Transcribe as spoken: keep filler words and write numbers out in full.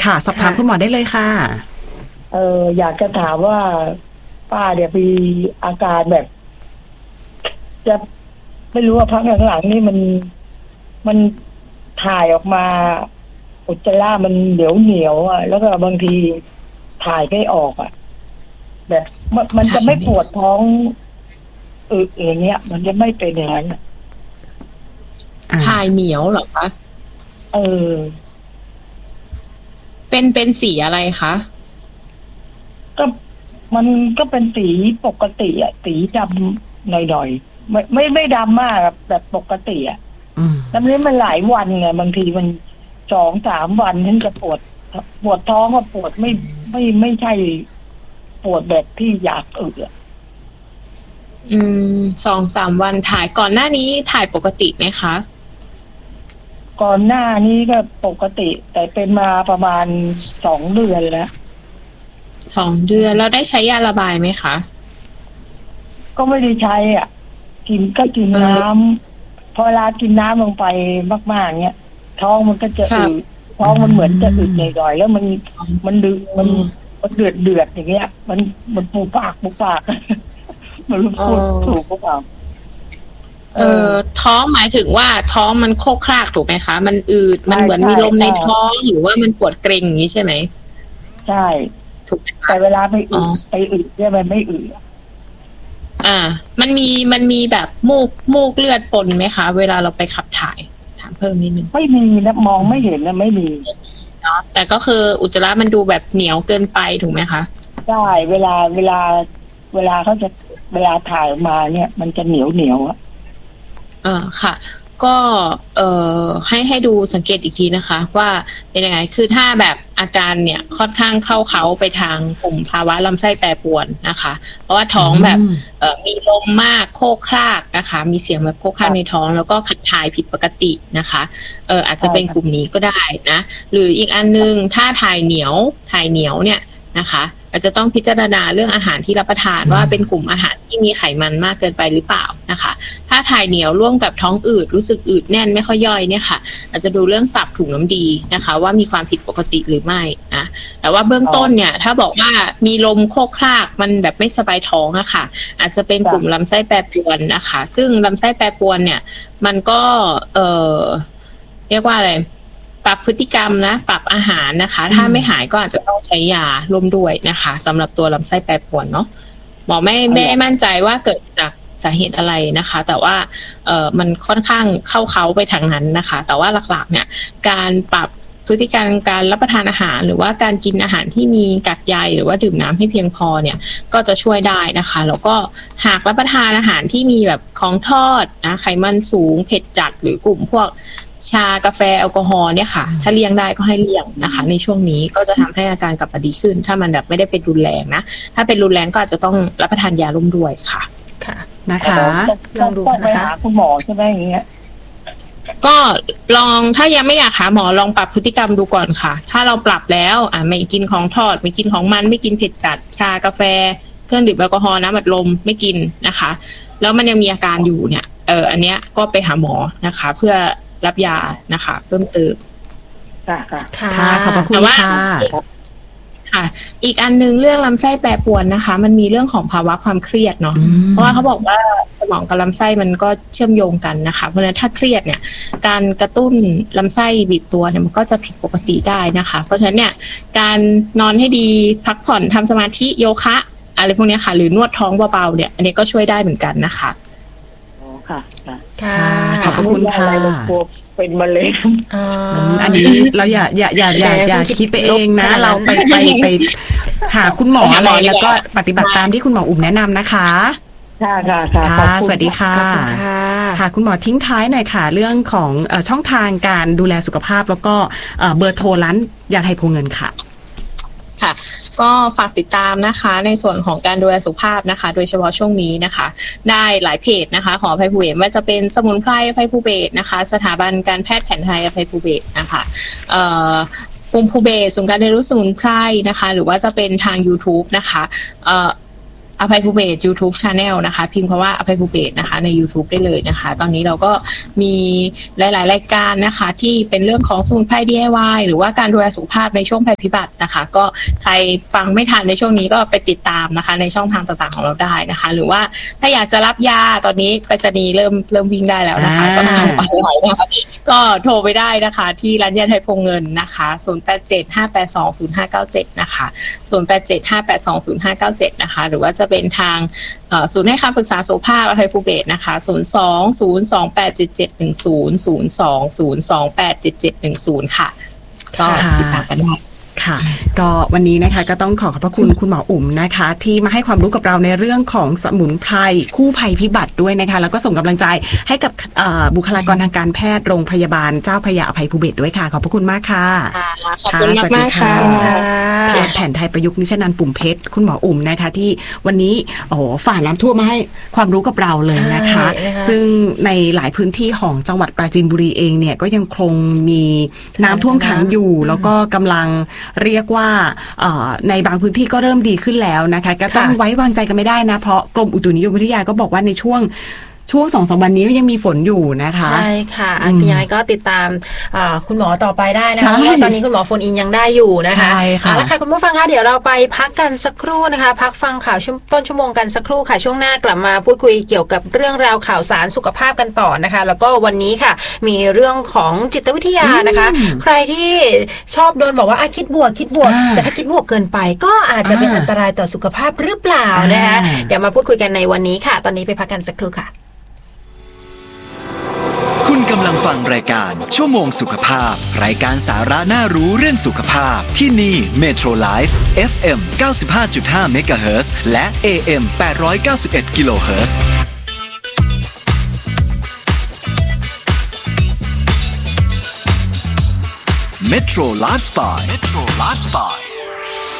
ค่ะสอบถามคุณหมอได้เลยค่ะเอออยากจะถามว่าป้าเนี่ยมีอาการแบบจะไม่รู้ว่าพักหลังๆนี่มันมันถ่ายออกมาอุจจาระมันเหนียวเหนียวอ่ะแล้วก็บางทีถ่ายไม่ออกอ่ะแบบมันมันจะไม่ปวดท้องอืดอย่างเงี้ยมันจะไม่เป็นอย่างนั้นถ่ายเหนียวเหรอคะเออเป็นเป็นสีอะไรคะก็มันก็เป็นสีปกติอ่ะสีดำหน่อยๆไม่ไม่ไม่ดำมากแบบปกติอ่ะแล้วนี้มันหลายวันไงบางทีมันสองสามวันฉันจะปวดปวดท้องก็ปวดไม่ไม่ไม่ใช่ปวดแบบที่อยากอึอ่ะอืมสองสามวันถ่ายก่อนหน้านี้ถ่ายปกติไหมคะก่อนหน้านี้ก็ปกติแต่เป็นมาประมาณสองเดือนแล้วสองเดือนแล้วได้ใช้ยาระบายไหมคะก็ไม่ได้ใช้อ่ะกินก็กินน้ำพอเวลากินน้ำลงไปมากๆเนี้ยท้องมันก็จะอืดท้องมันเหมือนจะอืดหน่อยๆแล้วมันมันดึงมันมันเดือดเดือดอย่างเงี้ยมันมันปูปากปูปากมันพูดถูกหรือเปล่าเอ่อท้องหมายถึงว่าท้องมันโคกคลากถูกไหมคะมันอืดมันเหมือนมีลมในท้องหรือว่ามันปวดเกร็งอย่างนี้ใช่ไหมใช่ถูกแต่เวลาไปอืดไปอืดเนี่ยมันไม่อืดอ่ามันมีมันมีแบบมูกมูกเลือดปนไหมคะเวลาเราไปขับถ่ายถามเพิ่มนิดนึงไม่มีนะมองไม่เห็นนะไม่มีเนาะแต่ก็คืออุจจาระมันดูแบบเหนียวเกินไปถูกไหมคะใช่เวลาเวลาเวลาเขาจะเวลาถ่ายมาเนี่ยมันจะเหนียวเหนียวอะเออค่ะก็เอ่อให้ให้ดูสังเกตอีกทีนะคะว่าเป็นยังไงคือถ้าแบบอาการเนี่ยค่อนข้างเข้าเขาไปทางกลุ่มภาวะลำไส้แปรปรวนนะคะเพราะว่าท้องแบบเอ่อมีลมมากโคกคลากนะคะมีเสียงแบบโคกคลากในท้องแล้วก็ขับถ่ายผิดปกตินะคะเอออาจจะเป็นกลุ่มนี้ก็ได้นะหรืออีกอันนึงถ้าถ่ายเหนียวถ่ายเหนียวเนี่ยนะคะอาจจะต้องพิจารณาเรื่องอาหารที่รับประทานว่าเป็นกลุ่มอาหารที่มีไขมันมากเกินไปหรือเปล่านะคะถ้าถ่ายเหนียวร่วมกับท้องอืดรู้สึกอืดแน่นไม่ค่อยย่อยเนี่ยค่ะอาจจะดูเรื่องตับถุงน้ำดีนะคะว่ามีความผิดปกติหรือไม่นะแต่ว่าเบื้องต้นเนี่ยถ้าบอกว่ามีลมโคกคลากมันแบบไม่สบายท้องอะค่ะอาจจะเป็นกลุ่มลำไส้แปรปรวนนะคะซึ่งลำไส้แปรปรวนเนี่ยมันก็เอ่อเรียกว่าอะไรปรับพฤติกรรมนะปรับอาหารนะคะถ้าไม่หายก็อาจจะต้องใช้ยาร่วมด้วยนะคะสำหรับตัวลำไส้แปรปรวนเนาะหมอไม่ไม่มั่นใจว่าเกิดจากสาเหตุอะไรนะคะแต่ว่าเอ่อมันค่อนข้างเข้าเขาไปทางนั้นนะคะแต่ว่าหลักๆเนี่ยการปรับพฤติกรรมการรับประทานอาหารหรือว่าการกินอาหารที่มีกากใยหรือว่าดื่มน้ำให้เพียงพอเนี่ยก็จะช่วยได้นะคะแล้วก็หากรับประทานอาหารที่มีแบบของทอดนะไขมันสูงเผ็ดจัดหรือกลุ่มพวกชากาแฟแอลกอฮอล์เนี่ยค่ะถ้าเลี่ยงได้ก็ให้เลี่ยงนะคะในช่วงนี้ก็จะทำให้อาการกลับมาดีขึ้นถ้ามันแบบไม่ได้เป็นรุนแรงนะถ้าเป็นรุนแรงก็อาจจะต้องรับประทานยาร่วมด้วยค่ะค่ะนะคะลองดูนะคะคุณหมอใช่ไหมอย่างเงี้ยก็ลองถ้ายังไม่อยากหาหมอลองปรับพฤติกรรมดูก่อนค่ะถ้าเราปรับแล้วอ่าไม่กินของทอดไม่กินของมันไม่กินเผ็ดจัดชากาแฟเครื่องดื่มแอลกอฮอล์น้ำอัดลมไม่กินนะคะแล้วมันยังมีอาการอยู่เนี่ยเอออันเนี้ยก็ไปหาหมอนะคะเพื่อรับยานะคะเพิ่มเติมค่ะค่ะค่ะขอบพระคุณค่ะค่ะอีกอันนึงเรื่องลำไส้แปรปรวนนะคะมันมีเรื่องของภาวะความเครียดเนาะเพราะว่าเขาบอกว่าสมองกับลำไส้มันก็เชื่อมโยงกันนะคะเพราะฉะนั้นถ้าเครียดเนี่ยการกระตุ้นลำไส้บีบตัวเนี่ยมันก็จะผิดปกติได้นะคะเพราะฉะนั้นเนี่ยการนอนให้ดีพักผ่อนทำสมาธิโยคะอะไรพวกนี้ค่ะหรือนวดท้องเบาๆเนี่ยอันนี้ก็ช่วยได้เหมือนกันนะคะค่ะค่ะขอบคุณค่ะเป็นมะเร็งอันนี้เราอย่าอย่าอย่าอย่าอย่าคิดไปเองนะเราไปไปไปหาคุณหมออะไรแล้วก็ปฏิบัติตามที่คุณหมออุ่มแนะนำนะคะค่ะค่ะค่ะสวัสดีค่ะค่ะคุณหมอทิ้งท้ายหน่อยค่ะเรื่องของช่องทางการดูแลสุขภาพแล้วก็เบอร์โทรร้านยาไทยโพเงินค่ะค่ะก็ฝากติดตามนะคะในส่วนของการดูแลสุขภาพนะคะโดยเฉพาะช่วงนี้นะคะได้หลายเพจนะคะของอภัยภูเบศรว่าจะเป็นสมุนไพรอภัยภูเบศรนะคะสถาบันการแพทย์แผนไทยอภัยภูเบศรนะคะเอ่อภูมิภูเบศรศูนย์การเรียนรู้สมุนไพรนะคะหรือว่าจะเป็นทาง YouTube นะคะเอ่ออภัยภูเบศ YouTube Channel นะคะพิมพ์คำว่าอภัยภูเบศนะคะใน YouTube ได้เลยนะคะตอนนี้เราก็มีหลายๆรายการนะคะที่เป็นเรื่องของสมุนไพร ดี ไอ วาย หรือว่าการดูแลสุขภาพในช่วงภัยพิบัตินะคะก็ใครฟังไม่ทันในช่วงนี้ก็ไปติดตามนะคะในช่องทางต่างๆของเราได้นะคะหรือว่าถ้าอยากจะรับยาตอนนี้ไปรษณีย์เริ่มเริ่มวิ่งได้แล้วนะคะก็ส่งไปไหวนะคะก็โทรไปได้นะคะที่ร้านยาไทยพงเงินนะคะศูนย์ แปด เจ็ด ห้า แปด สอง ศูนย์ ห้า เก้า เจ็ดนะคะศูนย์ แปด เจ็ด ห้า แปด สอง ศูนย์ ห้า เก้า เจ็ดนะคะหรือว่าจะเป็นทางศูนย์ให้คำปรึกษาสุขภาพอภัยภูเบศนะคะศูนย์ สอง ศูนย์ สอง แปด เจ็ด เจ็ด หนึ่ง ศูนย์ ศูนย์ สอง ศูนย์ สอง แปด เจ็ด เจ็ด หนึ่ง ศูนย์ค่ะก็ติดตามกันได้ค่ะก็วันนี้นะคะก็ต้องขอขอบพระคุณคุณหมออุ๋มนะคะที่มาให้ความรู้กับเราในเรื่องของสมุนไพรคู่ภัยพิบัติด้วยนะคะแล้วก็ส่งกำลังใจให้กับบุคลากรทางการแพทย์โรงพยาบาลเจ้าพระยาอภัยภูเบศรด้วยค่ะขอบพระคุณมากค่ะขอบคุณมากค่ะแพทย์แผนไทยประยุกต์นิชนันท์ปุ่มเพชรคุณหมออุ๋มนะคะที่วันนี้โอ้ฝ่าน้ำท่วมมาให้ความรู้กับเราเลยนะคะซึ่งในหลายพื้นที่ของจังหวัดปราจีนบุรีเองเนี่ยก็ยังคงมีน้ำท่วมขังอยู่แล้วก็กำลังเรียกว่าในบางพื้นที่ก็เริ่มดีขึ้นแล้วนะคะก็ต้องไว้วางใจกันไม่ได้นะเพราะกรมอุตุนิยมวิทยาก็บอกว่าในช่วงช่วงสองสามวันนี้ยังมีฝนอยู่นะคะใช่ค่ะยังไงก็ติดตามคุณหมอต่อไปได้นะคะเพราะตอนนี้คุณหมอโฟนอินยังได้อยู่นะคะใช่ค่ะแล้วค่ะคุณผู้ฟังคะเดี๋ยวเราไปพักกันสักครู่นะคะพักฟังข่าวต้นชั่วโมงกันสักครู่ค่ะช่วงหน้ากลับมาพูดคุยเกี่ยวกับเรื่องราวข่าวสารสุขภาพกันต่อนะคะแล้วก็วันนี้ค่ะมีเรื่องของจิตวิทยานะคะใครที่ชอบโดนบอกว่าคิดบวกคิดบวกแต่ถ้าคิดบวกเกินไปก็อาจจะเป็นอันตรายต่อสุขภาพหรือเปล่านะคะเดี๋ยวมาพูดคุยกันในวันนี้ค่ะตอนนี้ไปพักกันสักครู่ค่ะคุณกำลังฟังรายการชั่วโมงสุขภาพรายการสาระน่ารู้เรื่องสุขภาพที่นี่ Metro Life เอฟ เอ็ม เก้าสิบห้าจุดห้า เมกะเฮิรตซ์และ เอ เอ็ม แปดร้อยเก้าสิบเอ็ด กิโลเฮิรตซ์ Metro Lifestyle Metro Lifestyle